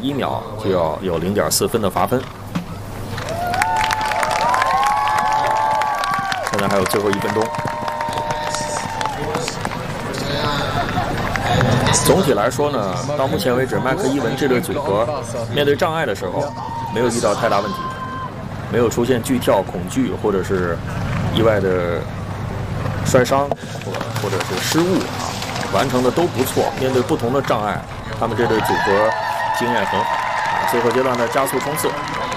1秒就要有0.4分的罚分。现在还有最后1分钟。总体来说呢，到目前为止，麦克伊文这对组合面对障碍的时候，没有遇到太大问题，没有出现剧跳、恐惧或者是意外的摔伤或者是失误啊，完成的都不错。面对不同的障碍，他们这对组合经验很好啊。最后阶段的加速冲刺，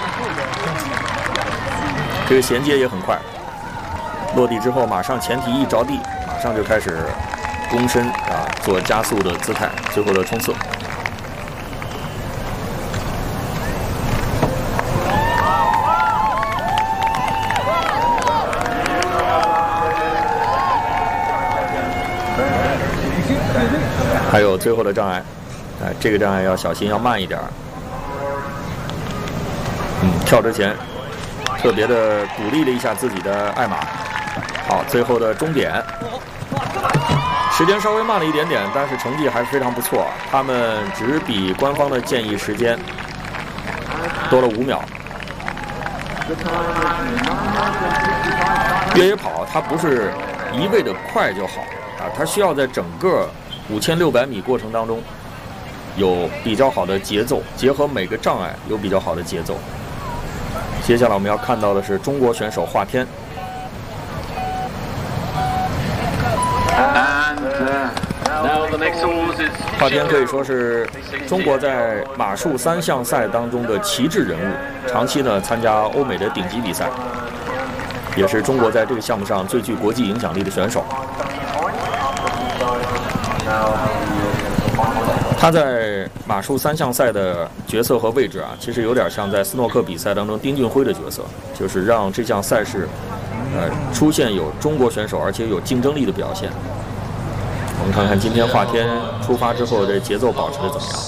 这个衔接也很快，落地之后马上前蹄一着地，马上就开始躬身啊，做加速的姿态，最后的冲刺。还有最后的障碍，这个障碍要小心，要慢一点。跳之前特别的鼓励了一下自己的爱马。好，最后的终点。时间稍微慢了一点点，但是成绩还是非常不错。他们只比官方的建议时间多了5秒。越野跑它不是一味的快就好啊，它需要在整个5600米过程当中有比较好的节奏，结合每个障碍有比较好的节奏。接下来我们要看到的是中国选手华天。华天可以说是中国在马术3项赛当中的旗帜人物，长期呢参加欧美的顶级比赛，也是中国在这个项目上最具国际影响力的选手。他在马术3项赛的角色和位置啊，其实有点像在斯诺克比赛当中丁俊晖的角色，就是让这项赛事出现有中国选手而且有竞争力的表现。我们看看今天华天出发之后这节奏保持的怎么样。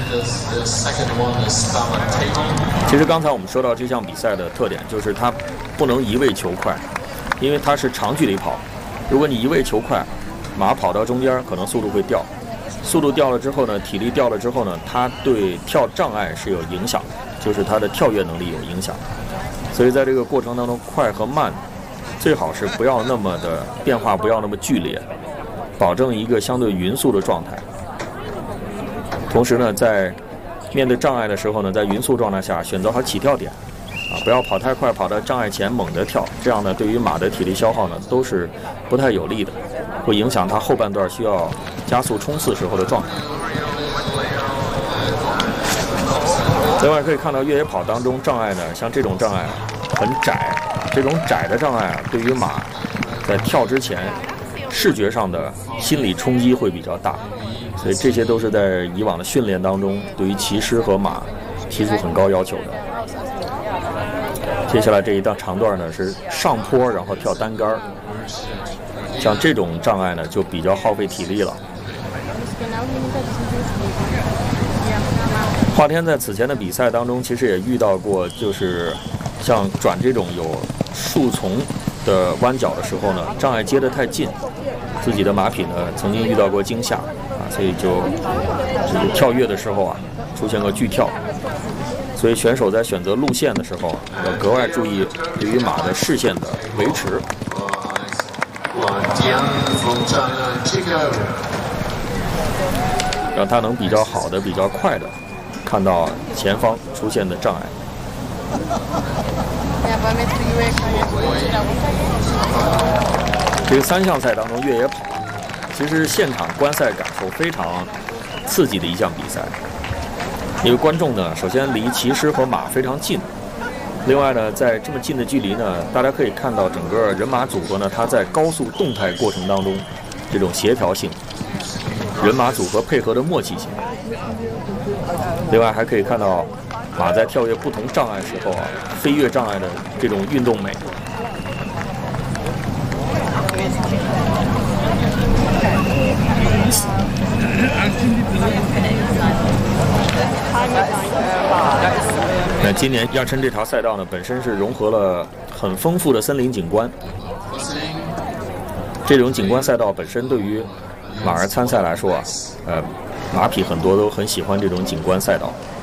其实刚才我们说到这项比赛的特点，就是它不能一味求快，因为它是长距离跑。如果你一味求快，马跑到中间可能速度会掉，速度掉了之后呢，体力掉了之后呢，它对跳障碍是有影响的，就是它的跳跃能力有影响。所以在这个过程当中，快和慢最好是不要那么的变化，不要那么剧烈，保证一个相对匀速的状态。同时呢，在面对障碍的时候呢，在匀速状态下选择好起跳点啊，不要跑太快，跑到障碍前猛地跳，这样呢对于马的体力消耗呢都是不太有利的，会影响它后半段需要加速冲刺时候的状态。另外可以看到越野跑当中障碍呢，像这种障碍很窄，这种窄的障碍啊，对于马在跳之前视觉上的心理冲击会比较大，所以这些都是在以往的训练当中对于骑师和马提出很高要求的。接下来这一段长段呢是上坡，然后跳单杆，像这种障碍呢就比较耗费体力了。华天在此前的比赛当中其实也遇到过，就是像转这种有树丛的弯角的时候呢，障碍接得太近，自己的马匹呢曾经遇到过惊吓啊，所以就是跳跃的时候啊出现过剧跳。所以选手在选择路线的时候要格外注意对于马的视线的维持。让它能比较好的、比较快的看到前方出现的障碍。这个3项赛当中，越野跑其实现场观赛感受非常刺激的一项比赛。因为观众呢，首先离骑师和马非常近，另外呢，在这么近的距离呢，大家可以看到整个人马组合呢，它在高速动态过程当中这种协调性，人马组合配合的默契性。另外还可以看到马在跳跃不同障碍时候啊，飞跃障碍的这种运动美。那今年亚琛这条赛道呢，本身是融合了很丰富的森林景观。这种景观赛道本身对于马儿参赛来说啊，马匹很多都很喜欢这种景观赛道。